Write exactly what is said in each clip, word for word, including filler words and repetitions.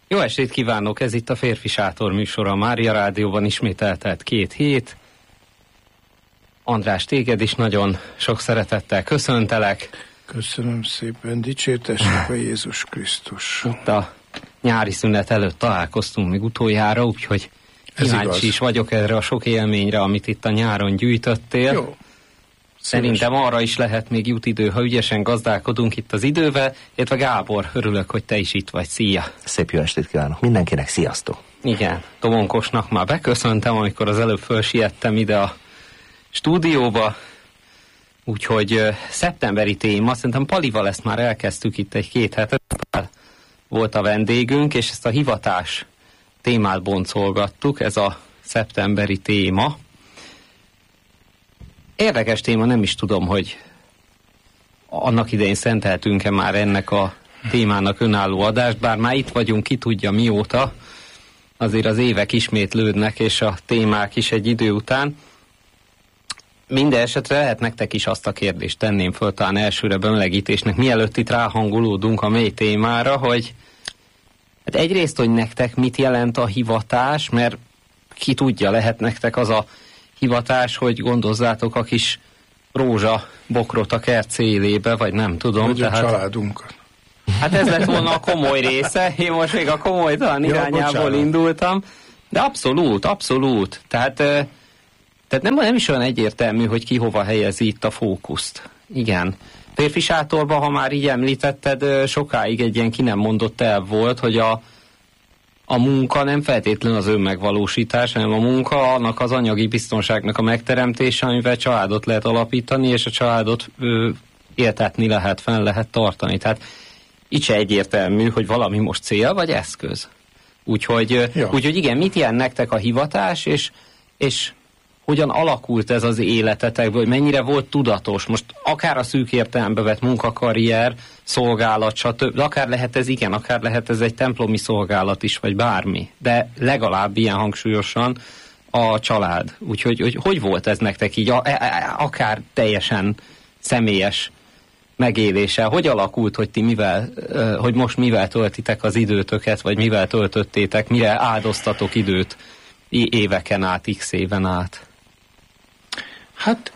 Jó estét kívánok, ez itt a Férfi Sátor műsora, Mária Rádióban ismét eltelt két hét. András, téged is nagyon sok szeretettel köszöntelek. Köszönöm szépen, dicsértessük a Jézus Krisztus. Itt a nyári szünet előtt találkoztunk még utoljára, úgyhogy kíváncsi is vagyok erre a sok élményre, amit itt a nyáron gyűjtöttél. Jó. Szerintem arra is lehet még jut idő, ha ügyesen gazdálkodunk itt az idővel, illetve Gábor, örülök, hogy te is itt vagy. Szia! Szép jó estét kívánok mindenkinek, sziasztok! Igen, Tomonkosnak már beköszöntem, amikor az előbb fölsiettem ide a stúdióba, úgyhogy uh, szeptemberi téma, szerintem Palival ezt már elkezdtük itt egy két hetet, volt a vendégünk, és ezt a hivatás témát boncolgattuk, ez a szeptemberi téma. Érdekes téma, nem is tudom, hogy annak idején szenteltünk-e már ennek a témának önálló adást, bár már itt vagyunk, ki tudja mióta, azért az évek ismétlődnek, és a témák is egy idő után. Minden esetre lehet nektek is azt a kérdést tenném föl, talán elsőre bemelegítésnek, mielőtt itt ráhangolódunk a mély témára, hogy hát egyrészt, hogy nektek mit jelent a hivatás, mert ki tudja, lehet nektek az a hivatás, hogy gondozzátok a kis rózsa bokrot a kert szélébe, vagy nem tudom. Vagy tehát... a családunkat. Hát ez lett volna a komoly része, én most még a komolytalan ja, irányából bocsánat. indultam, de abszolút, abszolút. Tehát, tehát nem, nem is olyan egyértelmű, hogy ki hova helyezi itt a fókuszt. Igen. Férfi Sátorban, ha már így említetted, sokáig egy ilyen ki nem mondott el volt, hogy a A munka nem feltétlenül az önmegvalósítás, hanem a munka annak az anyagi biztonságnak a megteremtése, amivel családot lehet alapítani, és a családot ö, éltetni lehet, fenn lehet tartani. Tehát itt se egyértelmű, hogy valami most cél vagy eszköz. Úgyhogy, ja. úgyhogy igen, mit jelent nektek a hivatás, és, és hogyan alakult ez az életetekből, hogy mennyire volt tudatos, most akár a szűk értelembe vett munkakarrier, szolgálat, stb. Akár lehet ez igen, akár lehet ez egy templomi szolgálat is, vagy bármi, de legalább ilyen hangsúlyosan a család. Úgyhogy hogy, hogy volt ez nektek így, a, a, akár teljesen személyes megélése? Hogy alakult, hogy ti mivel, hogy most mivel töltitek az időtöket, vagy mivel töltöttétek, mire áldoztatok időt éveken át, x éven át? Hát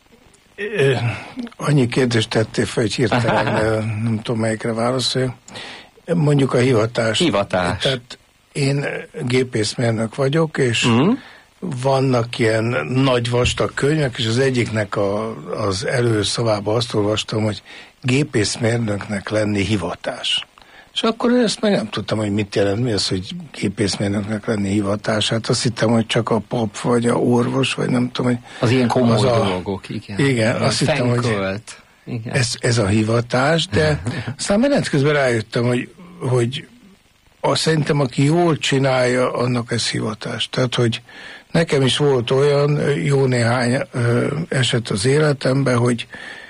eh, annyi kérdést tettél fel, hogy hirtelen nem tudom melyikre válaszoljak. Mondjuk a hivatás. Hivatás. Tehát én gépészmérnök vagyok, és mm. vannak ilyen nagy vastag könyvek, és az egyiknek a, az előszavában azt olvastam, hogy gépészmérnöknek lenni hivatás. És akkor ezt meg nem tudtam, hogy mit jelent, mi az, hogy gépészmérnöknek lenni hivatás. Hát azt hittem, hogy csak a pap, vagy a orvos, vagy nem tudom, hogy... Az ilyen komoly az a, dolgok, igen. Igen, azt hittem, hogy igen. Ez, ez a hivatás, de aztán menet közben rájöttem, hogy, hogy azt szerintem, aki jól csinálja, annak ez hivatás. Tehát, hogy nekem is volt olyan jó néhány ö, eset az életemben, hogy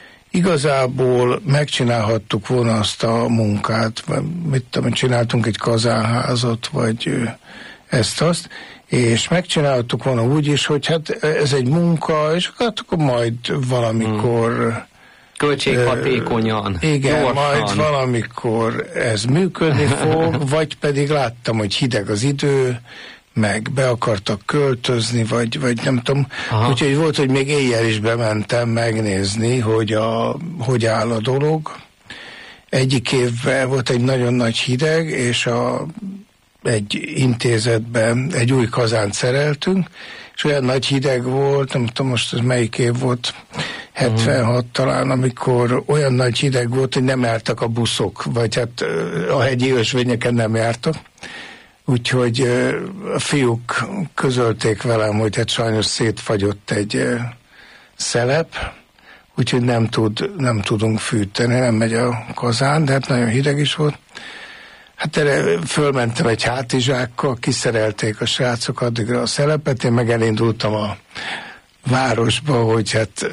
igazából megcsinálhattuk volna azt a munkát, mit tudom, csináltunk egy kazánházat, vagy ezt-azt, és megcsinálhattuk volna úgy is, hogy hát ez egy munka, és akkor majd valamikor... Hmm. Költséghatékonyan. Uh, igen, gyorsan. Majd valamikor ez működni fog, vagy pedig láttam, hogy hideg az idő, meg be akartak költözni, vagy, vagy nem tudom. Aha. Úgyhogy volt, hogy még éjjel is bementem megnézni, hogy, a, hogy áll a dolog. Egyik évben volt egy nagyon nagy hideg, és a, egy intézetben egy új kazánt szereltünk, és olyan nagy hideg volt, nem tudom most ez melyik év volt, hetvenhat uh-huh. talán, amikor olyan nagy hideg volt, hogy nem jártak a buszok, vagy hát a hegyi ösvényeken nem jártak. Úgyhogy a fiúk közölték velem, hogy hát sajnos szétfagyott egy szelep, úgyhogy nem, tud, nem tudunk fűteni, nem megy a kazán, de hát nagyon hideg is volt. Hát erre fölmentem egy hátizsákkal, kiszerelték a srácok addigra a szelepet, én meg elindultam a városba, hogy hát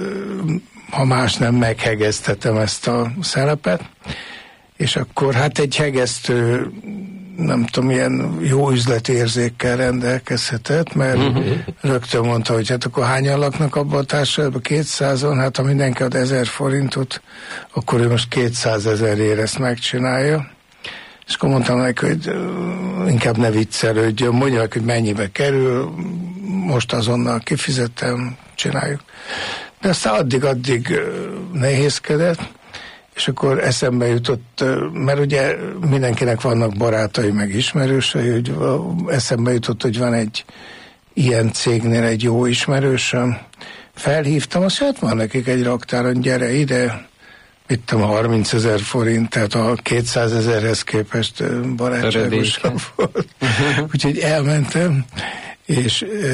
ha más nem, meghegeztetem ezt a szelepet, és akkor hát egy hegesztő, nem tudom, ilyen jó üzletérzékkel rendelkezhetett, mert uh-huh. rögtön mondta, hogy hát akkor hányan laknak abban a társadalomban? kétszázan, hát ha mindenki ad ezer forintot, akkor ő most kétszázezer ezt megcsinálja. És akkor mondtam neki, hogy inkább ne viccelődjön, mondja meg, hogy mennyibe kerül, most azonnal kifizettem, csináljuk. De aztán addig-addig nehézkedett, és akkor eszembe jutott, mert ugye mindenkinek vannak barátai, meg ismerősei, hogy eszembe jutott, hogy van egy ilyen cégnél egy jó ismerősöm. Felhívtam, azt hát van nekik egy raktáron, gyere ide, vittem harmincezer forint, tehát a kétszázezerhez képest barátságosabb volt. Úgyhogy elmentem, és e,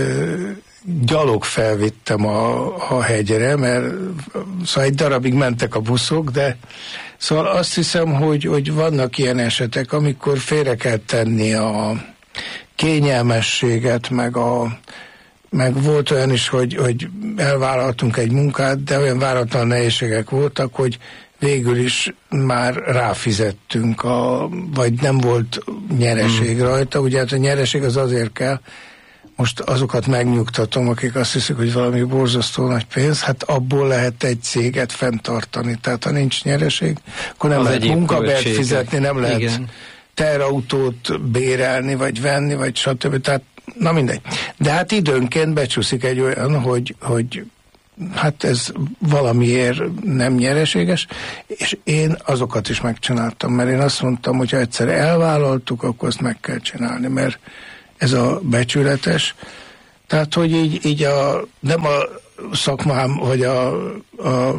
gyalog felvittem a, a hegyre, mert szóval egy darabig mentek a buszok, de szóval azt hiszem, hogy, hogy vannak ilyen esetek, amikor félre kell tenni a kényelmességet, meg a meg volt olyan is, hogy, hogy elvállaltunk egy munkát, de olyan váratlan nehézségek voltak, hogy végül is már ráfizettünk, a, vagy nem volt nyereség mm. rajta. Ugye hát a nyereség az azért kell, most azokat megnyugtatom, akik azt hiszik, hogy valami borzasztó nagy pénz, hát abból lehet egy céget fenntartani. Tehát ha nincs nyereség, akkor nem az lehet munkabért fizetni, nem lehet igen. terautót bérelni, vagy venni, vagy stb. Tehát na mindegy. De hát időnként becsúszik egy olyan, hogy, hogy hát ez valamiért nem nyereséges, és én azokat is megcsináltam, mert én azt mondtam, hogy ha egyszer elvállaltuk, akkor azt meg kell csinálni, mert ez a becsületes. Tehát, hogy így, így a, nem a szakmám, vagy a, a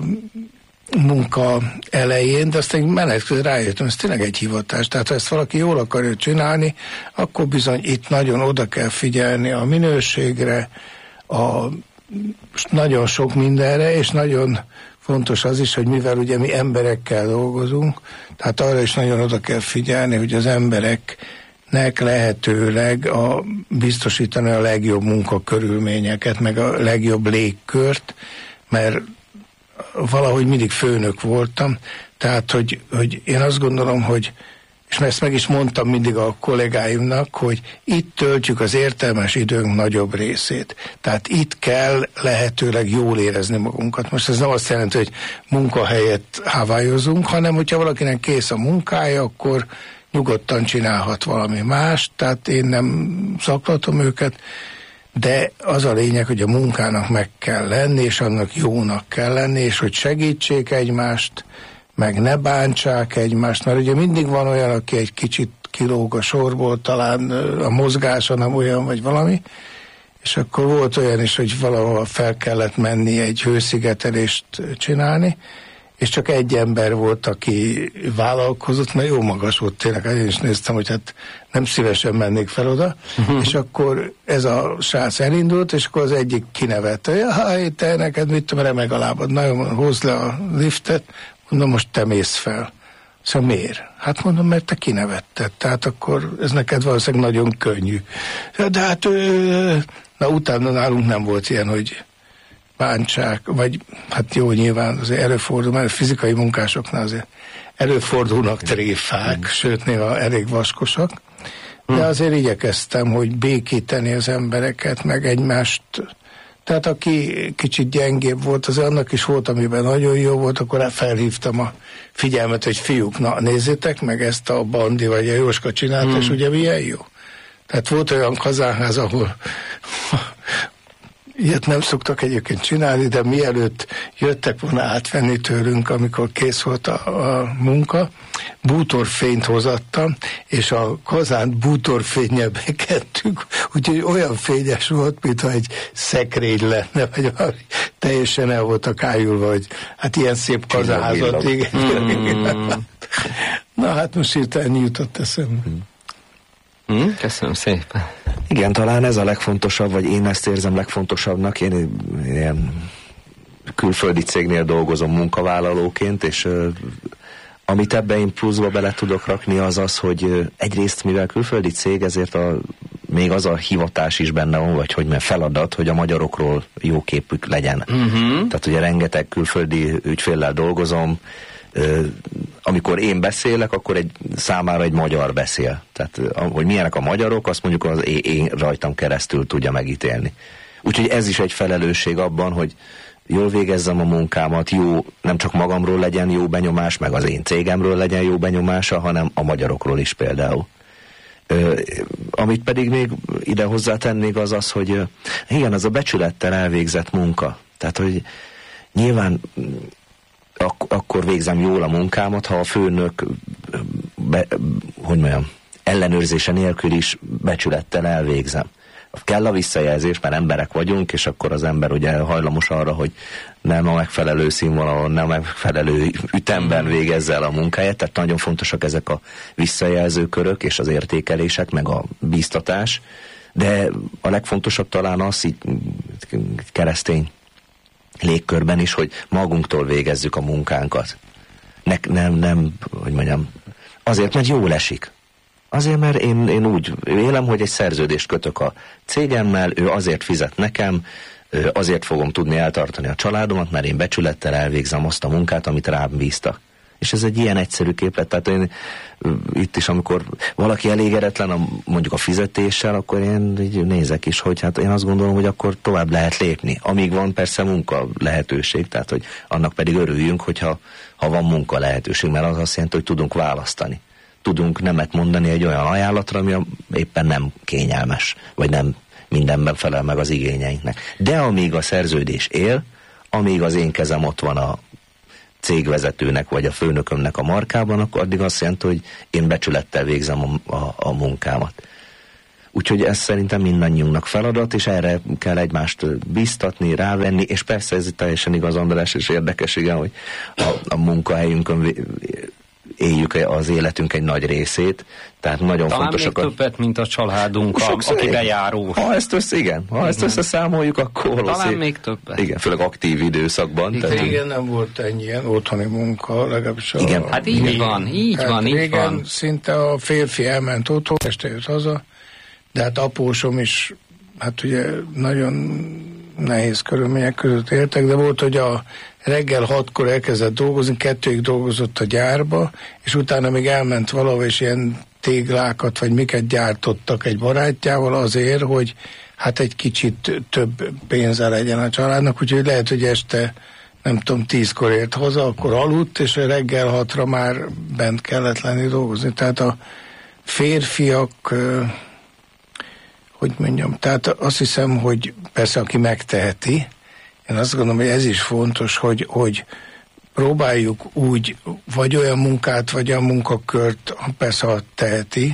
munka elején, de aztán menet közben rájöttem, ez tényleg egy hivatás. Tehát ha ezt valaki jól akarja csinálni, akkor bizony itt nagyon oda kell figyelni a minőségre, a nagyon sok mindenre, és nagyon fontos az is, hogy mivel ugye mi emberekkel dolgozunk, tehát arra is nagyon oda kell figyelni, hogy az embereknek lehetőleg a, biztosítani a legjobb munkakörülményeket, meg a legjobb légkört, mert valahogy mindig főnök voltam, tehát, hogy, hogy én azt gondolom, hogy, és ezt meg is mondtam mindig a kollégáimnak, hogy itt töltjük az értelmes időnk nagyobb részét. Tehát itt kell lehetőleg jól érezni magunkat. Most ez nem azt jelenti, hogy munkahelyet havályozunk, hanem hogyha valakinek kész a munkája, akkor nyugodtan csinálhat valami más, tehát én nem zaklatom őket, de az a lényeg, hogy a munkának meg kell lenni, és annak jónak kell lenni, és hogy segítsék egymást, meg ne bántsák egymást, mert ugye mindig van olyan, aki egy kicsit kilóg a sorból, talán a mozgása nem olyan, vagy valami, és akkor volt olyan is, hogy valahol fel kellett menni egy hőszigetelést csinálni, és csak egy ember volt, aki vállalkozott, mert jó magas volt tényleg, én is néztem, hogy hát nem szívesen mennék fel oda, uh-huh. és akkor ez a srác elindult, és akkor az egyik kinevette, jaj, te neked mit tudom, remeg a lábad, nagyon hozd le a liftet, mondom, most te mész fel. Szóval miért? Hát mondom, mert te kinevetted, tehát akkor ez neked valószínűleg nagyon könnyű. De hát, na utána nálunk nem volt ilyen, hogy bántsák, vagy hát jó, nyilván azért előfordul, mert fizikai munkásoknál azért előfordulnak tréfák, mm. sőt néha elég vaskosak, de mm. azért igyekeztem, hogy békíteni az embereket, meg egymást. Tehát aki kicsit gyengébb volt, az annak is volt, amiben nagyon jó volt, akkor felhívtam a figyelmet, hogy fiúk, na nézzétek meg ezt a Bandi vagy a Jóska csinált, mm. és ugye milyen jó. Tehát volt olyan kazánház, ahol ilyet nem szoktak egyébként csinálni, de mielőtt jöttek volna átvenni tőlünk, amikor kész volt a, a munka, bútorfényt hozattam, és a kazánt bútorfénnyel bekettük, úgyhogy olyan fényes volt, mintha egy szekrény lenne, vagy valami. Teljesen el voltak ájulva, hogy hát ilyen szép kazánházat. Mm. Na hát most hirtelen jutott eszembe. Mm, köszönöm szépen. Igen, talán ez a legfontosabb, vagy én ezt érzem legfontosabbnak. Én ilyen külföldi cégnél dolgozom munkavállalóként, és uh, amit ebbe én pluszba bele tudok rakni, az az, hogy uh, egyrészt, mivel külföldi cég, ezért a, még az a hivatás is benne van, vagy hogy mert feladat, hogy a magyarokról jó képük legyen. Uh-huh. Tehát ugye rengeteg külföldi ügyféllel dolgozom, Uh, amikor én beszélek, akkor egy számára egy magyar beszél. Tehát, hogy milyenek a magyarok, azt mondjuk az én, én rajtam keresztül tudja megítélni. Úgyhogy ez is egy felelősség abban, hogy jól végezzem a munkámat, jó, nem csak magamról legyen jó benyomás, meg az én cégemről legyen jó benyomása, hanem a magyarokról is például. Ö, amit pedig még ide hozzátennék az az, hogy igen, az a becsülettel elvégzett munka. Tehát, hogy nyilván ak- akkor végzem jól a munkámat, ha a főnök be, hogy mondjam, ellenőrzése nélkül is becsülettel elvégzem. Kell a visszajelzés, mert emberek vagyunk, és akkor az ember ugye hajlamos arra, hogy nem a megfelelő színvonalon, nem a megfelelő ütemben végezze el a munkáját, tehát nagyon fontosak ezek a visszajelzőkörök és az értékelések, meg a bíztatás, de a legfontosabb talán az, így keresztény légkörben is, hogy magunktól végezzük a munkánkat. Ne, nem, nem, hogy mondjam, azért, mert jól esik. Azért, mert én, én úgy élem, hogy egy szerződést kötök a cégemmel, ő azért fizet nekem, azért fogom tudni eltartani a családomat, mert én becsülettel elvégzem azt a munkát, amit rám bíztak. És ez egy ilyen egyszerű képlet. Tehát én itt is, amikor valaki elégedetlen a, mondjuk a fizetéssel, akkor én így nézek is, hogy hát én azt gondolom, hogy akkor tovább lehet lépni. Amíg van persze munka lehetőség, tehát hogy annak pedig örüljünk, hogyha ha van munka lehetőség, mert az azt jelenti, hogy tudunk választani. Tudunk nemet mondani egy olyan ajánlatra, ami éppen nem kényelmes, vagy nem mindenben felel meg az igényeinknek. De amíg a szerződés él, amíg az én kezem ott van a cégvezetőnek, vagy a főnökömnek a markában, akkor addig azt jelenti, hogy én becsülettel végzem a, a, a munkámat. Úgyhogy ez szerintem mindannyiunknak feladat, és erre kell egymást bíztatni, rávenni, és persze ez teljesen igaz, András, és érdekes, igen, hogy a, a munkahelyünkön éljük az életünk egy nagy részét, tehát nagyon talán fontosak. Talán még többet, mint a családunk, a, aki bejáró. Ha ezt össze, igen, ha igen. ezt összeszámoljuk, akkor talán valószínű, még többet. Igen, főleg aktív időszakban. Igen, tehát igen, nem volt ennyi ilyen otthoni munka, legalábbis a... Igen, hát így van, így hát van, így régen van. Szinte a férfi elment otthon, este jött haza, de hát apósom is, hát ugye nagyon nehéz körülmények között éltek, de volt, hogy a reggel hatkor elkezdett dolgozni, kettőig dolgozott a gyárba, és utána még elment valahol, és ilyen téglákat, vagy miket gyártottak egy barátjával azért, hogy hát egy kicsit több pénze legyen a családnak, úgyhogy lehet, hogy este, nem tudom, tízkor ért haza, akkor aludt, és reggel hatra már bent kellett lenni dolgozni. Tehát a férfiak, hogy mondjam, tehát azt hiszem, hogy persze, aki megteheti, én azt gondolom, hogy ez is fontos, hogy, hogy próbáljuk úgy, vagy olyan munkát, vagy olyan munkakört, persze, ha teheti,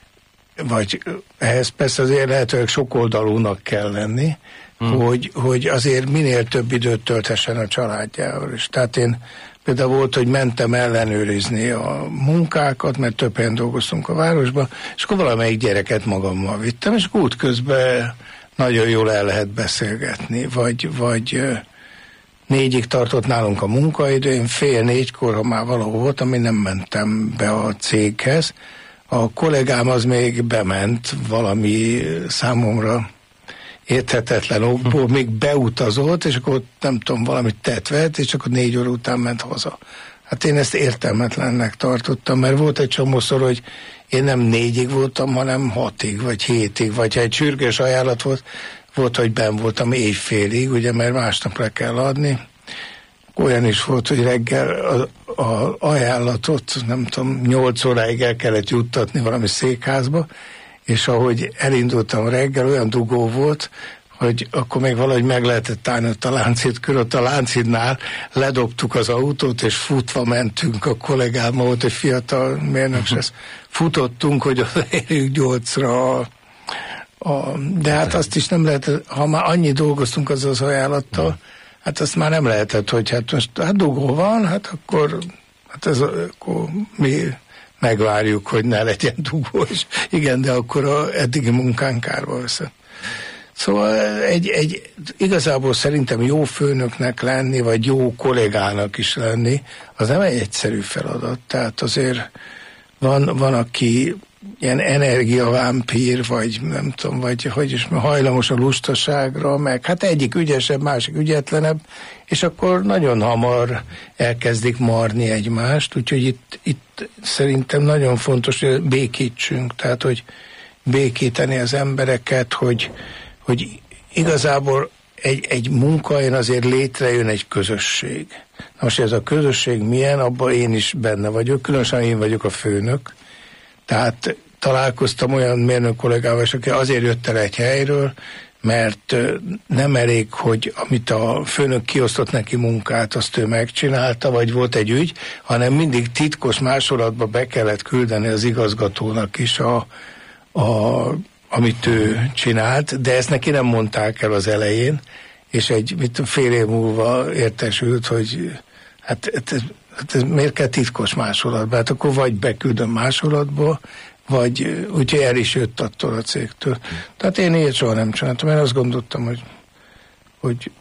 vagy ehhez persze azért lehetőleg sokoldalúnak kell lenni, hmm. hogy, hogy azért minél több időt tölthessen a családjával is. Tehát én például volt, hogy mentem ellenőrizni a munkákat, mert több helyen dolgoztunk a városban, és akkor valamelyik gyereket magammal vittem, és útközben nagyon jól el lehet beszélgetni, vagy, vagy négyig tartott nálunk a munkaidő, én fél négykor, ha már valahol voltam, én nem mentem be a céghez. A kollégám az még bement valami számomra érthetetlen okból, még beutazott, és akkor nem tudom, valamit tett vett, és akkor négy óra után ment haza. Hát én ezt értelmetlennek tartottam, mert volt egy csomószor, hogy én nem négyig voltam, hanem hatig, vagy hétig, vagy ha egy sürgős ajánlat volt, volt, hogy benn voltam éjfélig, ugye, mert másnap le kell adni. Olyan is volt, hogy reggel az ajánlatot, nem tudom, nyolc óráig el kellett juttatni valami székházba, és ahogy elindultam reggel, olyan dugó volt, hogy akkor még valahogy meg lehetett állni ott a Lánchíd körött, a Lánchídnál ledobtuk az autót, és futva mentünk, a kollégámmal volt egy fiatal mérnök, és ezt futottunk, hogy odaérjük nyolcra. A, a, de hát azt is nem lehetett, ha már annyi dolgoztunk az az ajánlattal, hát azt már nem lehetett, hogy hát most hát dugó van, hát akkor, hát ez, akkor mi megvárjuk, hogy ne legyen dugó, és igen, de akkor a eddigi munkánk kárba veszett. Szóval egy, egy, igazából szerintem jó főnöknek lenni, vagy jó kollégának is lenni, az nem egy egyszerű feladat. Tehát azért van, van aki ilyen energiavámpír, vagy nem tudom, vagy hogy is hajlamos a lustaságra, meg hát egyik ügyesebb, másik ügyetlenebb, és akkor nagyon hamar elkezdik marni egymást, úgyhogy itt, itt szerintem nagyon fontos, hogy békítsünk, tehát hogy békíteni az embereket, hogy hogy igazából egy, egy munkahelyen azért létrejön egy közösség. Most ez a közösség milyen, abban én is benne vagyok, különösen én vagyok a főnök. Tehát találkoztam olyan mérnök kollégával, aki azért jött el egy helyről, mert nem elég, hogy amit a főnök kiosztott neki munkát, azt ő megcsinálta, vagy volt egy ügy, hanem mindig titkos másolatba be kellett küldeni az igazgatónak is a, a, amit ő csinált, de ezt neki nem mondták el az elején, és egy mit, fél év múlva értesült, hogy hát, hát, hát ez miért kell titkos másolatba? Hát akkor vagy beküldöm másolatba, vagy úgyhogy el is jött attól a cégtől. Tehát én ilyet soha nem csináltam. Én azt gondoltam, hogy, hogy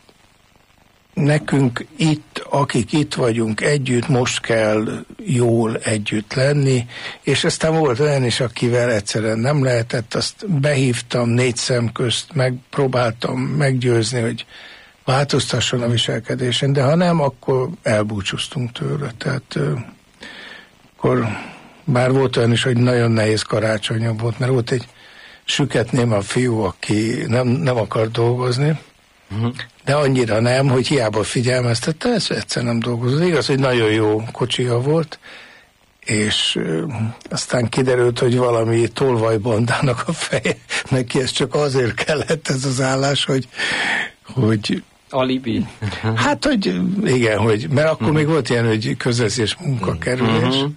nekünk itt, akik itt vagyunk együtt, most kell jól együtt lenni, és aztán volt olyan is, akivel egyszerűen nem lehetett, azt behívtam négy szem közt, megpróbáltam meggyőzni, hogy változtasson a viselkedésen, de ha nem, akkor elbúcsúztunk tőle. Tehát akkor bár volt olyan is, hogy nagyon nehéz karácsonyom volt, mert volt egy süket néma fiú, aki nem, nem akar dolgozni, uh-huh. de annyira nem, hogy hiába figyelmeztette, ez egyszer nem dolgozott. Igaz, hogy nagyon jó kocsija volt, és ö, aztán kiderült, hogy valami tolvajbandának a feje, neki ez csak azért kellett ez az állás, hogy, hogy alibi. Hát, hogy igen, hogy, mert akkor uh-huh. még volt ilyen, hogy közösszés munkakerülés, uh-huh.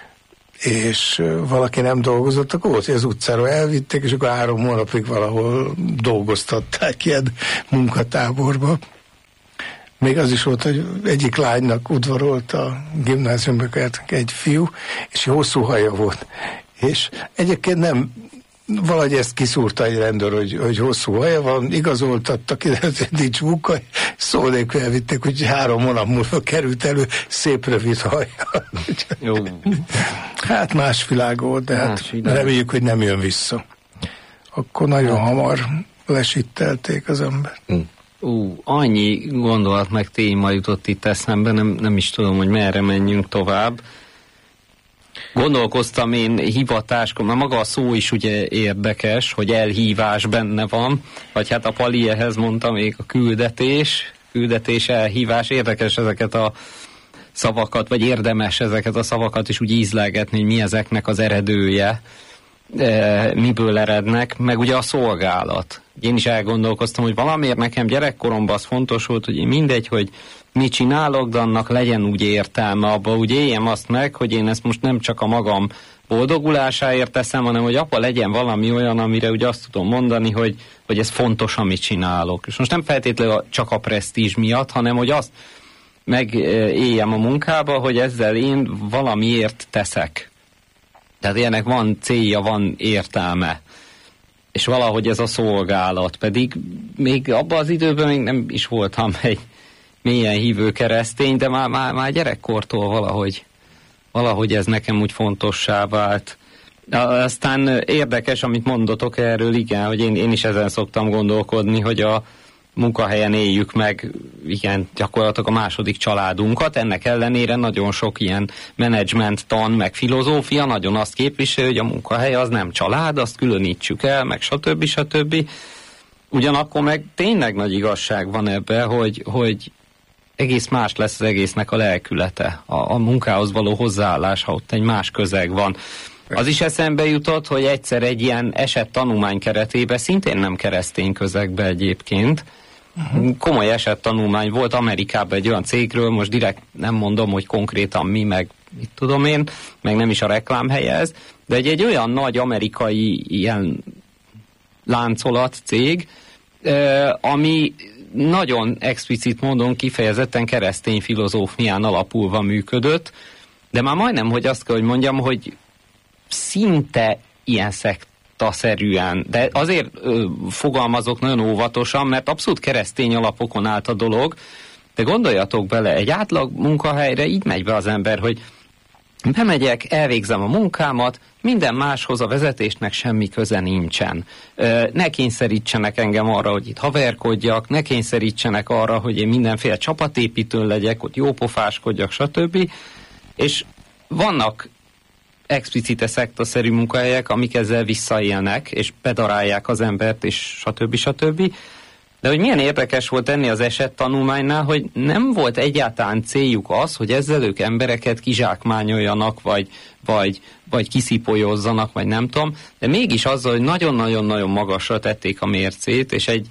és valaki nem dolgozott, akkor volt, hogy az utcára elvitték, és akkor három hónapig valahol dolgoztatták ilyen munkatáborba. Még az is volt, hogy egyik lánynak udvarolt a gimnáziumban egy fiú, és hosszú haja volt. És egyébként nem, valahogy ezt kiszúrta egy rendőr, hogy, hogy hosszú haja van, igazoltattak, hogy nincs munka, szó nélkül elvitték, hogy három hónap múlva került elő, szép rövid haja. Jó. Hát más világ volt, de hát reméljük, hogy nem jön vissza. Akkor nagyon hát. hamar lesittelték az ember. Ú, uh, annyi gondolat meg téma jutott itt eszembe, nem, nem is tudom, hogy merre menjünk tovább. Gondolkoztam én hivatáskor, mert maga a szó is ugye érdekes, hogy elhívás benne van, vagy hát a Pali ehhez mondta még a küldetés, küldetés, elhívás, érdekes ezeket a szavakat, vagy érdemes ezeket a szavakat is úgy ízlelgetni, hogy mi ezeknek az eredője, e, miből erednek, meg ugye a szolgálat. Én is elgondolkoztam, hogy valamiért nekem gyerekkoromban az fontos volt, hogy én mindegy, hogy mit csinálok, de annak legyen úgy értelme, abba úgy éljem azt meg, hogy én ezt most nem csak a magam boldogulásáért teszem, hanem hogy abba legyen valami olyan, amire úgy azt tudom mondani, hogy, hogy ez fontos, amit csinálok. És most nem feltétlenül csak a presztízs miatt, hanem hogy azt megéljem a munkába, hogy ezzel én valamiért teszek. Tehát ilyenek van célja, van értelme. És valahogy ez a szolgálat. Pedig még abban az időben még nem is voltam egy mélyen hívő keresztény, de már, már, már gyerekkortól valahogy, valahogy ez nekem úgy fontossá vált. Aztán érdekes, amit mondotok erről, igen, hogy én, én is ezen szoktam gondolkodni, hogy a munkahelyen éljük meg, igen, gyakorlatilag a második családunkat, ennek ellenére nagyon sok ilyen menedzsment tan, meg filozófia nagyon azt képvisel, hogy a munkahely az nem család, azt különítsük el, meg stb. stb. Ugyanakkor meg tényleg nagy igazság van ebben, hogy, hogy egész más lesz az egésznek a lelkülete, a, a munkához való hozzáállás, ha ott egy más közeg van. Az is eszembe jutott, hogy egyszer egy ilyen eset tanulmány keretében, szintén nem keresztény közegbe egyébként, uh-huh. komoly eset tanulmány volt Amerikában egy olyan cégről, most direkt nem mondom, hogy konkrétan mi, meg mit tudom én, meg nem is a reklámhelye ez, de egy, egy olyan nagy amerikai ilyen láncolat cég, ami nagyon explicit módon kifejezetten keresztény filozófián alapulva működött, de már majdnem, hogy azt kell, hogy mondjam, hogy szinte ilyen szektaszerűen, de azért ö, fogalmazok nagyon óvatosan, mert abszolút keresztény alapokon állt a dolog, de gondoljatok bele, egy átlag munkahelyre így megy be az ember, hogy bemegyek, elvégzem a munkámat, minden máshoz a vezetésnek semmi köze nincsen. Ne kényszerítsenek engem arra, hogy itt haverkodjak, ne kényszerítsenek arra, hogy én mindenféle csapatépítő legyek, hogy jópofáskodjak, stb. És vannak explicite szektaszerű munkahelyek, amik ezzel visszaélnek, és bedarálják az embert, és stb. stb. De hogy milyen érdekes volt enni az esettanulmánynál, hogy nem volt egyáltalán céljuk az, hogy ezzel ők embereket kizsákmányoljanak, vagy, vagy, vagy kiszipolyozzanak, vagy nem tudom, de mégis azzal, hogy nagyon-nagyon-nagyon magasra tették a mércét, és egy,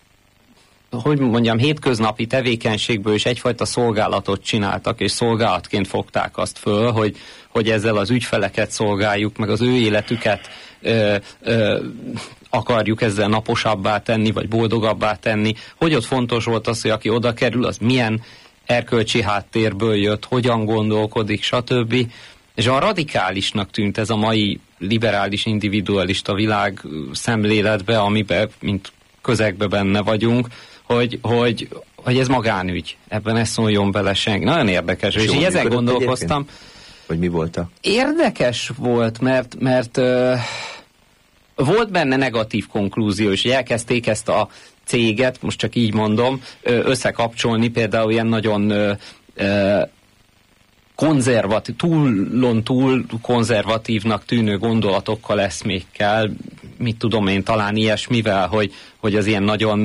hogy mondjam, hétköznapi tevékenységből is egyfajta szolgálatot csináltak, és szolgálatként fogták azt föl, hogy, hogy ezzel az ügyfeleket szolgáljuk, meg az ő életüket ö, ö, akarjuk ezzel naposabbá tenni, vagy boldogabbá tenni. Hogy ott fontos volt az, hogy aki oda kerül, az milyen erkölcsi háttérből jött, hogyan gondolkodik, stb. És a radikálisnak tűnt ez a mai liberális, individualista világ szemléletbe, amiben, mint közegbe benne vagyunk, hogy, hogy, hogy ez magánügy. Ebben ne szóljon bele senki. Nagyon érdekes. És, és így ezen gondolkoztam. Hogy mi volt a? Érdekes volt, mert, mert uh, volt benne negatív konklúzió, és elkezdték ezt a céget, most csak így mondom, összekapcsolni például ilyen nagyon uh, konzervatív, túlon túl konzervatívnak tűnő gondolatokkal, eszmékkel, mit tudom én, talán ilyesmivel, hogy, hogy az ilyen nagyon,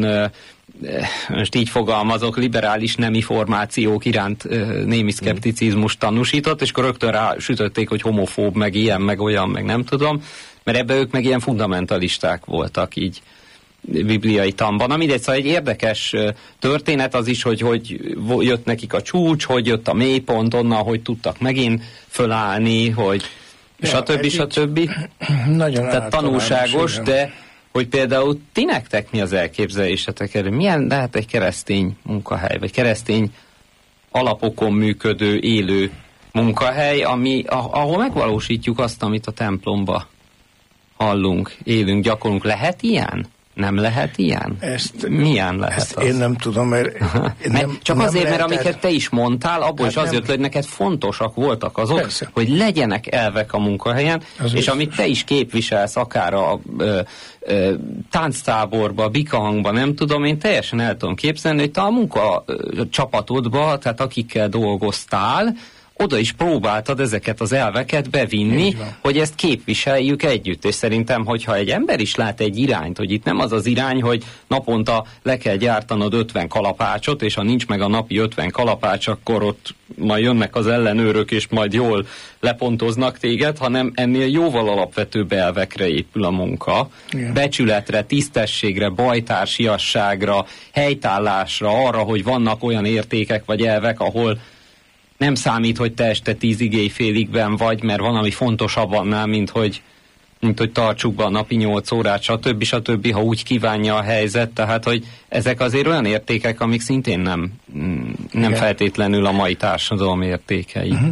most így fogalmazok, liberális nemi formációk iránt némi szkepticizmus tanúsított, és akkor rögtön rá sütötték, hogy homofób, meg ilyen, meg olyan, meg nem tudom, mert ebbe ők meg ilyen fundamentalisták voltak így bibliai tanban. Ami egy, szóval egy érdekes történet az is, hogy hogy jött nekik a csúcs, hogy jött a mélypont onnan, hogy tudtak megint fölállni, hogy ja, stb. stb. Nagyon Tehát tanulságos, de hogy például ti nektek mi az elképzelésetek erről? Milyen lehet egy keresztény munkahely, vagy keresztény alapokon működő, élő munkahely, ami, ahol megvalósítjuk azt, amit a templomba hallunk, élünk, gyakorlunk. Lehet ilyen? Nem lehet ilyen? Ezt, Milyen lehet ezt az? Én nem tudom, mert... Nem, csak nem azért, lehet, mert amiket te is mondtál, abból hát is az jött, hogy neked fontosak voltak azok, persze, hogy legyenek elvek a munkahelyen, az és biztos. Amit te is képviselsz, akár a ö, ö, tánctáborba, bikahangba, nem tudom, én teljesen el tudom képzelni, hogy te a munka ö, csapatodba, tehát akikkel dolgoztál, oda is próbáltad ezeket az elveket bevinni, hogy ezt képviseljük együtt. És szerintem, hogyha egy ember is lát egy irányt, hogy itt nem az az irány, hogy naponta le kell gyártanod ötven kalapácsot, és ha nincs meg a napi ötven kalapács, akkor ott majd jönnek az ellenőrök, és majd jól lepontoznak téged, hanem ennél jóval alapvetőbb elvekre épül a munka. Igen. Becsületre, tisztességre, bajtársiasságra, helytállásra, arra, hogy vannak olyan értékek vagy elvek, ahol nem számít, hogy te este tízig éjféligben vagy, mert van, ami fontosabb annál, mint hogy, mint hogy tartsuk be a napi nyolc órát, stb. stb., ha úgy kívánja a helyzet. Tehát, hogy ezek azért olyan értékek, amik szintén nem, nem feltétlenül a mai társadalom értékei. Uh-huh.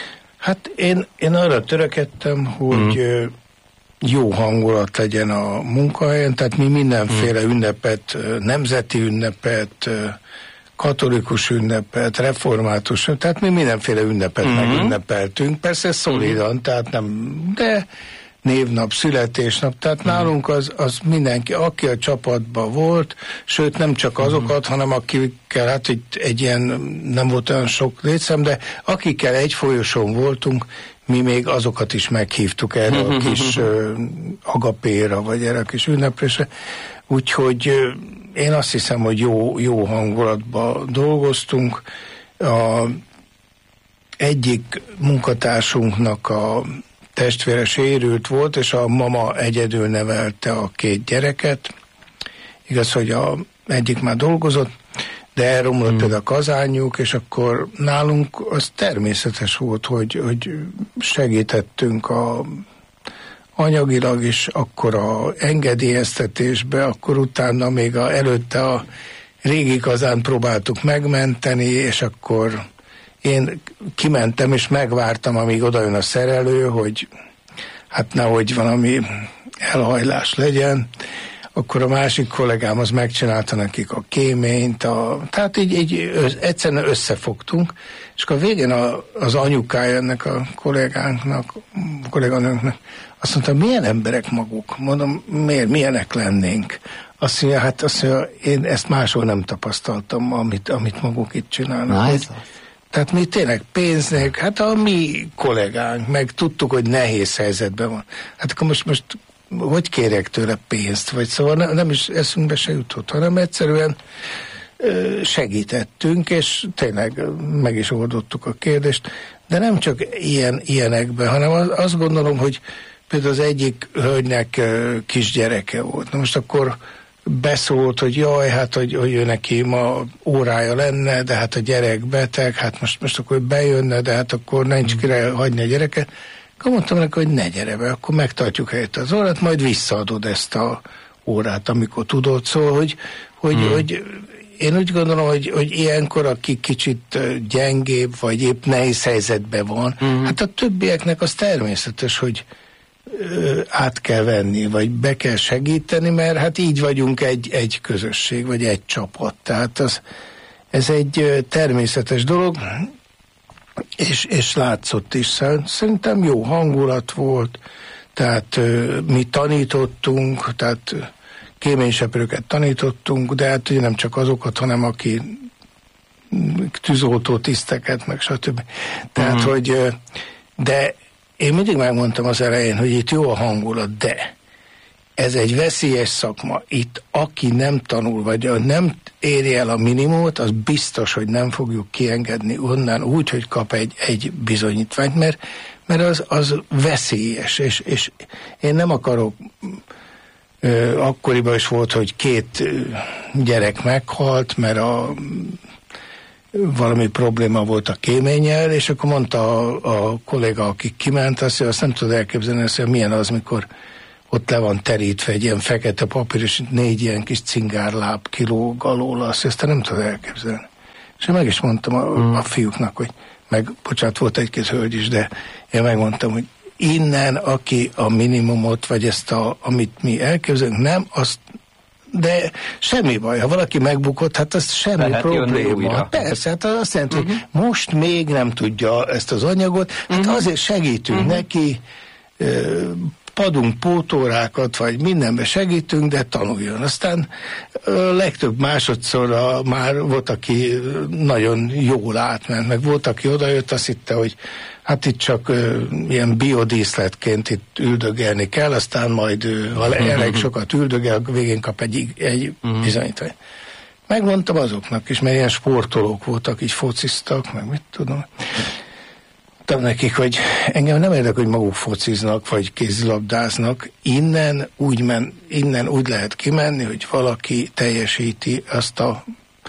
Hát én, én arra törekedtem, hogy uh-huh. jó hangulat legyen a munkahelyen, tehát mi mindenféle uh-huh. ünnepet, nemzeti ünnepet, katolikus ünnepet, református, tehát mi mindenféle ünnepet uh-huh. megünnepeltünk, persze szolidan, uh-huh. tehát nem, de névnap, születésnap, tehát uh-huh. nálunk az, az mindenki, aki a csapatban volt, sőt nem csak azokat, uh-huh. hanem akikkel, hát egy, egy ilyen, nem volt olyan sok létszám, de akikkel egy folyosón voltunk, mi még azokat is meghívtuk erre a kis uh, agapéra, vagy erre a kis ünneplésre, úgyhogy uh, én azt hiszem, hogy jó, jó hangulatban dolgoztunk. A egyik munkatársunknak a testvére sérült volt, és a mama egyedül nevelte a két gyereket. Igaz, hogy a egyik már dolgozott, de elromlott hmm. például a kazányuk, és akkor nálunk az természetes volt, hogy, hogy segítettünk a anyagilag is, akkor a engedélyeztetésbe, akkor utána még a, előtte a régi kazánt próbáltuk megmenteni, és akkor én kimentem, és megvártam, amíg odajön a szerelő, hogy hát nehogy valami elhajlás legyen. Akkor a másik kollégám az megcsinálta nekik a kéményt, a, tehát így, így össz, egyszerűen összefogtunk, és akkor a végén a, az anyukája ennek a kollégánknak, kolléganőnknek azt mondta, milyen emberek maguk? Mondom, miért, milyenek lennénk? Azt mondja, hát azt mondja, én ezt máshol nem tapasztaltam, amit, amit maguk itt csinálnak. Hogy, tehát mi tényleg pénznek, hát a mi kollégánk, meg tudtuk, hogy nehéz helyzetben van. Hát akkor most, most hogy kérek tőle pénzt, vagy szóval ne, nem is eszünkbe se jutott, hanem egyszerűen segítettünk, és tényleg meg is oldottuk a kérdést, de nem csak ilyen, ilyenekben, hanem azt gondolom, hogy például az egyik hölgynek kisgyereke volt. Na most akkor beszólt, hogy jaj, hát, hogy, hogy ő neki ma órája lenne, de hát a gyerek beteg, hát most, most akkor bejönne, de hát akkor nincs kire hagyni a gyereket. Akkor mondtam neki, hogy ne gyere be, akkor megtartjuk helyett az órát, majd visszaadod ezt a órát, amikor tudod. Szóval, hogy, hogy, hmm. hogy én úgy gondolom, hogy, hogy ilyenkor, aki kicsit gyengébb, vagy épp nehéz helyzetben van, hmm. hát a többieknek az természetes, hogy ö, át kell venni, vagy be kell segíteni, mert hát így vagyunk egy, egy közösség, vagy egy csapat. Tehát az, ez egy természetes dolog, és, és látszott is. Szerintem jó hangulat volt, tehát ö, mi tanítottunk, tehát kéményseprőket tanítottunk, de hát ugye nem csak azokat, hanem aki tűzoltó tiszteket, meg stb. Tehát, uh-huh. hogy de én mindig megmondtam az elején, hogy itt jó a hangulat, de ez egy veszélyes szakma. Itt aki nem tanul, vagy nem éri el a minimumot, az biztos, hogy nem fogjuk kiengedni onnan úgy, hogy kap egy, egy bizonyítványt, mert, mert az, az veszélyes, és, és én nem akarok. Akkoriban is volt, hogy két gyerek meghalt, mert a, valami probléma volt a kéménnyel, és akkor mondta a, a kolléga, aki kiment, azt, hogy azt nem tudod elképzelni, azt, hogy milyen az, mikor ott le van terítve egy ilyen fekete papír, és négy ilyen kis cingárláb kilóg alól, azt, azt nem tudod elképzelni. És én meg is mondtam a, a fiúknak, hogy meg, bocsánat, volt egy-két hölgy is, de én megmondtam, hogy innen, aki a minimumot, vagy ezt, a, amit mi elképzelünk, nem, azt, de semmi baj. Ha valaki megbukott, hát az semmi lehet probléma. Persze, hát azt jelenti, uh-huh. hogy most még nem tudja ezt az anyagot, hát uh-huh. azért segítünk uh-huh. neki, padunk pótórákat, vagy mindenbe segítünk, de tanuljon. Aztán a legtöbb másodszorra már volt, aki nagyon jól átment, meg volt, aki odajött, azt hitte, hogy hát itt csak uh, ilyen biodíszletként itt üldögelni kell, aztán majd uh, ha elég sokat üldögel, végén kap egy, egy uh-huh. bizonyítványt. Megmondtam azoknak is, mert ilyen sportolók voltak, így fociztak, meg mit tudom. Mondtam nekik, hogy engem nem érdekel, hogy maguk fociznak, vagy kézilabdáznak. Innen úgy, men, innen úgy lehet kimenni, hogy valaki teljesíti azt a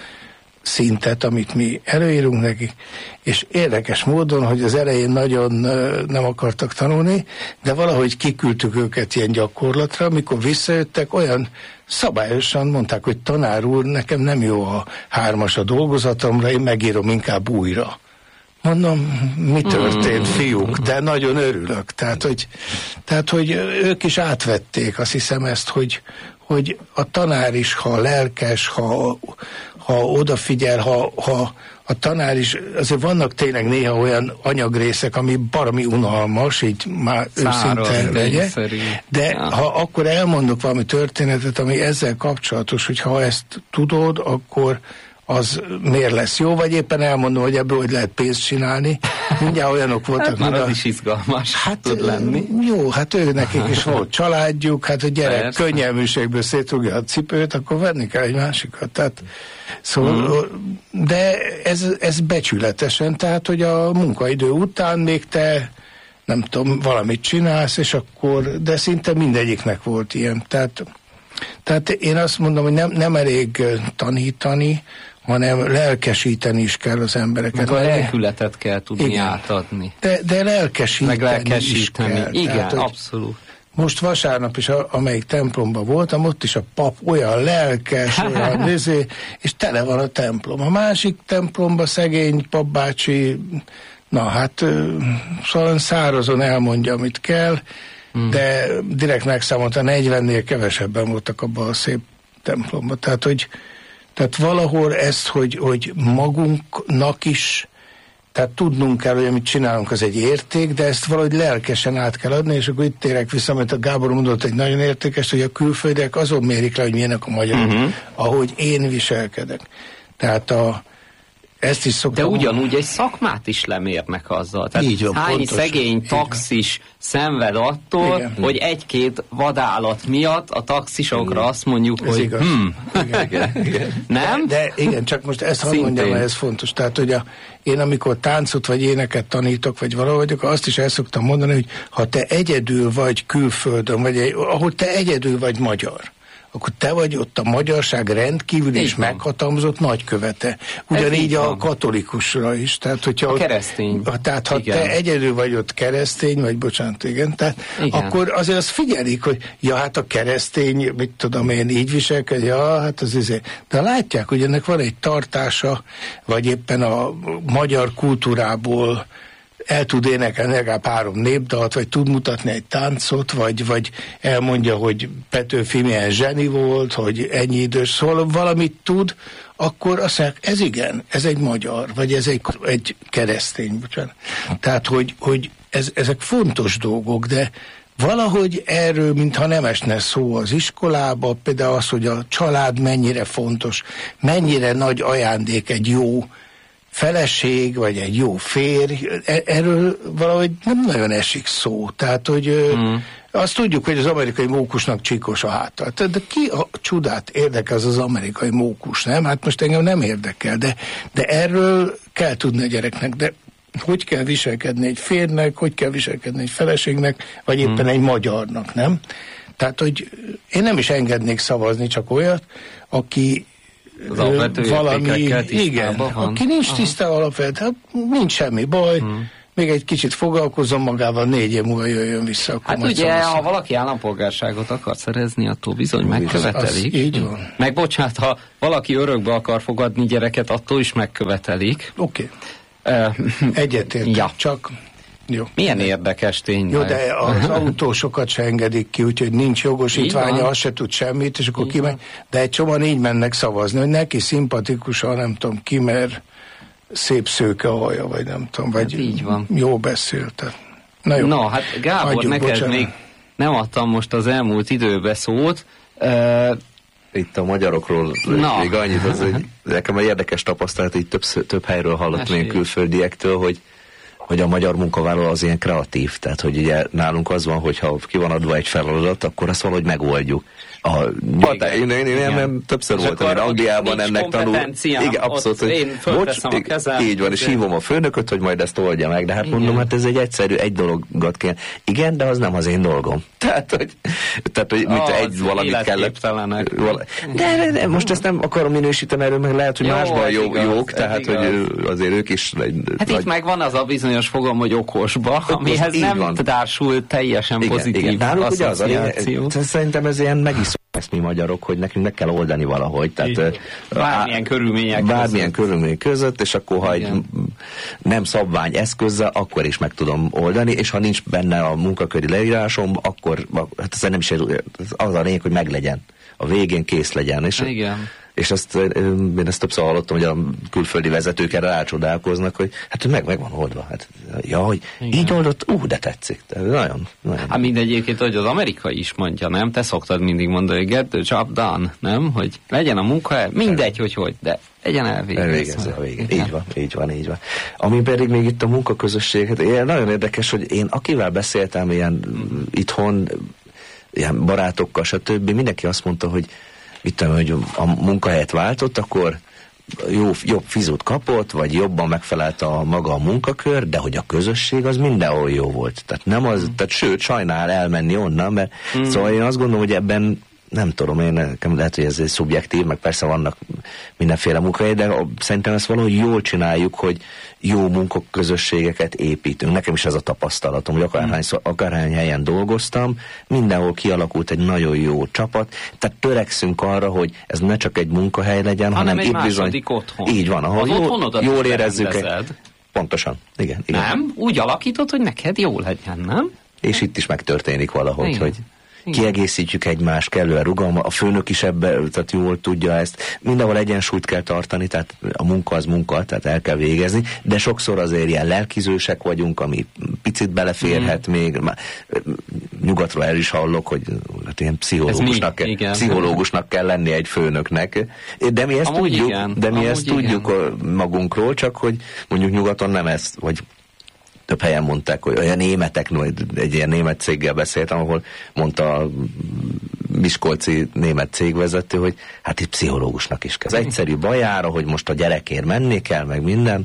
szintet, amit mi előírunk nekik, és érdekes módon, hogy az elején nagyon nem akartak tanulni, de valahogy kiküldtük őket ilyen gyakorlatra, amikor visszajöttek, olyan szabályosan mondták, hogy tanár úr, nekem nem jó a hármas a dolgozatomra, én megírom inkább újra. Mondom, mi történt, fiúk, de nagyon örülök. Tehát, hogy, tehát, hogy ők is átvették, azt hiszem ezt, hogy, hogy a tanár is, ha lelkes, ha, ha odafigyel, ha, ha a tanár is, azért vannak tényleg néha olyan anyagrészek, ami baromi unalmas, így már őszintén legyen, de ja. ha akkor elmondok valami történetet, ami ezzel kapcsolatos, hogy ha ezt tudod, akkor az miért lesz jó, vagy éppen elmondom, hogy ebből hogy lehet pénzt csinálni. Mindjárt olyanok voltak. Hát már az a... is izgalmas hát, tud lenni. Jó, hát ő nekik is volt családjuk, hát a gyerek persze. könnyelműségből szétrugja a cipőt, akkor venni kell egy másikat. Tehát, szóval, mm. de ez, ez becsületesen, tehát, hogy a munkaidő után még te nem tudom, valamit csinálsz, és akkor, de szinte mindegyiknek volt ilyen. Tehát, tehát én azt mondom, hogy nem, nem elég tanítani, hanem lelkesíteni is kell az embereket. Meg a lelkületet kell tudni igen. átadni. De, de lelkesíteni, meg lelkesíteni is kell. Igen, tehát, abszolút. Most vasárnap is, amelyik templomban voltam, ott is a pap olyan lelkes, olyan nézé, és tele van a templom. A másik templomban szegény papbácsi, na hát szóval szárazon elmondja, amit kell, hmm. de direkt megszámolta, negyvennél kevesebben voltak abban a szép templomban. Tehát, hogy Tehát valahol ezt, hogy, hogy magunknak is, tehát tudnunk kell, hogy amit csinálunk, az egy érték, de ezt valahogy lelkesen át kell adni, és akkor itt térek vissza, mert a Gábor mondott egy nagyon értékes, hogy a külföldiek azon mérik le, hogy milyenek a magyarok, uh-huh. ahogy én viselkedek. Tehát a, ezt is szoktam. De ugyanúgy egy szakmát is lemérnek azzal. Tehát így van, hány pontos, szegény taxis szenved attól, igen. hogy egy-két vadállat miatt a taxisokra igen. azt mondjuk, ez hogy igaz. Hmm. Igen, igen, igen. Nem? De, de igen, csak most ezt hadd mondjam, mert ez fontos. Tehát, hogy a, én amikor táncot vagy éneket tanítok, vagy valahogy, akkor azt is el szoktam mondani, hogy ha te egyedül vagy külföldön, vagy egy, ahol te egyedül vagy magyar, akkor te vagy ott a magyarság rendkívül is meghatalmazott nagykövete. Ugyanígy a katolikusra is. Tehát, hogyha a keresztény. Ott, tehát, ha igen. te egyedül vagy ott keresztény, vagy bocsánat, igen, tehát igen. akkor azért azt figyelik, hogy ja, hát a keresztény, mit tudom én, így viselkedik, ja, hát az azért. De látják, hogy ennek van egy tartása, vagy éppen a magyar kultúrából el tud énekelni legalább három népdalt, vagy tud mutatni egy táncot, vagy, vagy elmondja, hogy Petőfi milyen zseni volt, hogy ennyi idős, szóval valamit tud, akkor azt mondják, ez igen, ez egy magyar, vagy ez egy, egy keresztény, bocsánat. Tehát, hogy, hogy ez, ezek fontos dolgok, de valahogy erről, mintha nem esne szó az iskolába, például az, hogy a család mennyire fontos, mennyire nagy ajándék egy jó feleség, vagy egy jó férj, erről valahogy nem nagyon esik szó. Tehát, hogy mm. azt tudjuk, hogy az amerikai mókusnak csíkos a háta. De ki a csodát érdekel az az amerikai mókus, nem? Hát most engem nem érdekel, de, de erről kell tudni a gyereknek, de hogy kell viselkedni egy férjnek, hogy kell viselkedni egy feleségnek, vagy éppen mm. egy magyarnak, nem? Tehát, hogy én nem is engednék szavazni csak olyat, aki az valami, igen, van. aki nincs Aha. tiszta alapvet, hát nincs semmi baj, hmm. még egy kicsit foglalkozom magával, négy év múlva jöjjön vissza. Akkor hát ugye, szavazni. Ha valaki állampolgárságot akar szerezni, attól bizony megkövetelik. Az, így van. Meg bocsánat, ha valaki örökbe akar fogadni gyereket, attól is megkövetelik. Oké. Okay. Uh, Egyetért, ja. csak... Jó. Milyen érdekes tényleg. Jó, de az autósokat se engedik ki, úgyhogy nincs jogosítványa, az se tud semmit, és akkor kimegy. De egy csomóan így mennek szavazni, hogy neki szimpatikus, ha nem tudom ki, mert szép szőke a haja, vagy nem tudom, vagy hát így van. Jó beszélt. Na jó. No, hát Gábor, adjuk, neked bocsánat. Még nem adtam most az elmúlt időbe szót. Uh, Itt a magyarokról Na. még annyit, az, hogy nekem egy érdekes tapasztalat, így több, több helyről hallottam én külföldiektől, hogy hogy a magyar munkavállaló az ilyen kreatív, tehát hogy ugye nálunk az van, hogy ha ki van adva egy feladat, akkor azt valahogy megoldjuk. A nyugat, én, én, én, én nem többször és voltam, én Angliában ennek tanul. Igen, abszolút, hogy én fölveszem a kezem. Így van, és hívom a főnököt, hogy majd ezt oldja meg, de hát igen. mondom, hát ez egy egyszerű, egy dologat kell. Igen, de az nem az én dolgom. Tehát, hogy, tehát, hogy mit az egy valamit kellett. Vala, de, de, de most ezt nem akarom minősíteni erről, meg lehet, hogy jó, másban jó, igaz, jók, tehát, igaz. Hogy azért ők is... Egy, hát nagy... itt megvan az a bizonyos fogam, hogy okosba, amihez nem van. Társul teljesen igen, pozitív igen. Náluk ugye az a lényeg, szerintem ez ilyen megiszol ezt mi magyarok, hogy nekünk meg kell oldani valahogy. Tehát, bármilyen á, körülmények Bármilyen között. körülmények között, és akkor ha egy nem szabvány eszközzel, akkor is meg tudom oldani, és ha nincs benne a munkaköri leírásom, akkor hát ez nem is az a lényeg, hogy meglegyen. A végén kész legyen. És igen. És ezt, én ezt többször hallottam, hogy a külföldi vezetők erre rácsodálkoznak, hogy hát meg, meg van oldva. Hát, ja, hogy igen. így oldott, ú, de tetszik. De nagyon, nagyon. Hát mindegyébként, hogy az amerikai is mondja, nem? Te szoktad mindig mondani, hogy get the job done, nem? Hogy legyen a munka, mindegy, hogy hogy, de legyen elvégezve. Elvégezze a végén. Így van, így van, így van. Ami pedig még itt a munkaközösség, hát ilyen nagyon érdekes, hogy én akivel beszéltem ilyen hmm. itthon, ilyen barátokkal, stb. Mindenki azt mondta, hogy mit tudom, hogy a munkahelyet váltott, akkor jó, jobb fizut kapott, vagy jobban megfelelt a maga a munkakör, de hogy a közösség az mindenhol jó volt. Tehát nem az, mm. tehát sőt, sajnál elmenni onnan, mert mm. szóval én azt gondolom, hogy ebben nem tudom, én nekem lehet, hogy ez egy szubjektív, meg persze vannak mindenféle munkahelyek, de szerintem ezt valahogy jól csináljuk, hogy jó munkaközösségeket építünk. Nekem is ez a tapasztalatom, hogy akárhány, akárhány helyen dolgoztam, mindenhol kialakult egy nagyon jó csapat, tehát törekszünk arra, hogy ez ne csak egy munkahely legyen, hanem, hanem itt bizony... otthon. Így van, ahol jól, jól érezzük. Egy... Pontosan, igen, igen. Nem? Úgy alakítod, hogy neked jó legyen, nem? És itt is megtörténik valahogy, igen. hogy kiegészítjük egymást, kellően rugalma, a főnök is ebben, tehát jól tudja ezt, mindenhol egyensúlyt kell tartani, tehát a munka az munka, tehát el kell végezni, de sokszor azért ilyen lelkizősek vagyunk, ami picit beleférhet mm. még, nyugatról el is hallok, hogy hát ilyen pszichológusnak, mi, kell, pszichológusnak kell lenni egy főnöknek. De mi ezt Amúgy tudjuk, igen. de mi Amúgy ezt igen. tudjuk magunkról, csak hogy mondjuk nyugaton nem ezt, vagy több helyen mondták, hogy olyan németek, egy ilyen német céggel beszéltem, ahol mondta a miskolci német cégvezető, hogy hát itt pszichológusnak is kell. Az egyszerű bajára, hogy most a gyerekért menni kell, meg minden,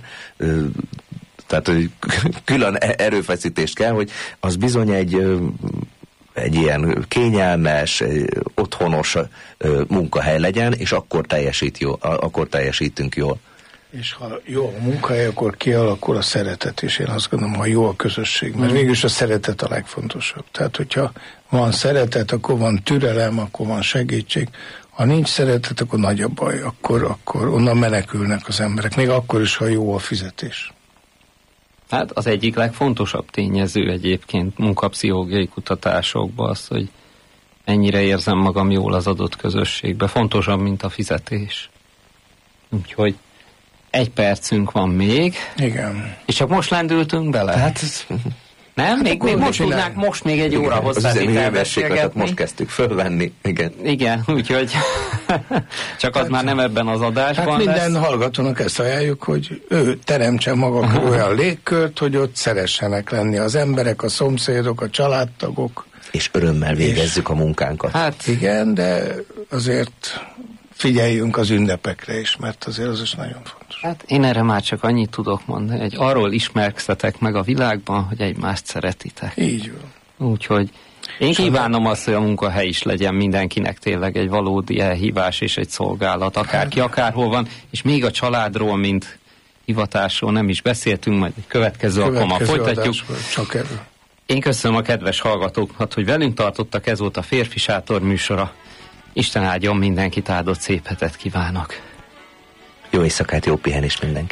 tehát hogy külön erőfeszítést kell, hogy az bizony egy, egy ilyen kényelmes, otthonos munkahely legyen, és akkor teljesít jó, akkor teljesítünk jól. És ha jó a munkahely, akkor kialakul a szeretet is. Én azt gondolom, ha jó a közösség, mert végülis a szeretet a legfontosabb. Tehát, hogyha van szeretet, akkor van türelem, akkor van segítség. Ha nincs szeretet, akkor nagy a baj, akkor, akkor onnan menekülnek az emberek, még akkor is, ha jó a fizetés. Hát az egyik legfontosabb tényező egyébként munkapszichológiai kutatásokban az, hogy mennyire érzem magam jól az adott közösségben. Fontosabb, mint a fizetés. Úgyhogy egy percünk van még. Igen. És csak most lendültünk bele? Hát ez... Nem? Még, még most tudnánk most még egy óra hozzá beszélgetni. Most kezdtük fölvenni. Igen, Igen úgyhogy csak az hát, már nem ebben az adásban hát minden lesz. Hallgatónak ezt ajánljuk, hogy ő teremtse maga olyan légkört, hogy ott szeressenek lenni az emberek, a szomszédok, a családtagok. És örömmel végezzük és, a munkánkat. Hát igen, de azért figyeljünk az ünnepekre is, mert azért az is nagyon fontos. Hát én erre már csak annyit tudok mondani, hogy arról ismerkszetek meg a világban, hogy egymást szeretitek. Így van. Úgyhogy én kívánom azt, hogy a munkahely is legyen mindenkinek tényleg egy valódi elhívás és egy szolgálat, akárki akárhol van, és még a családról, mint hivatásról nem is beszéltünk, majd egy következő, következő alkalommal folytatjuk. Csak erről. Én köszönöm a kedves hallgatóknak, hogy velünk tartottak, ez volt a Férfi Sátor műsora. Isten áldjon mindenkit, áldott szép hetet kívánok. Jó éjszakát, jó pihenést mindenki.